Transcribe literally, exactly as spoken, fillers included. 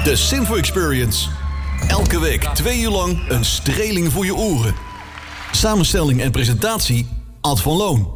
De Simfo Experience. Elke week twee uur lang een streling voor je oren. Samenstelling en presentatie Ad van Loon.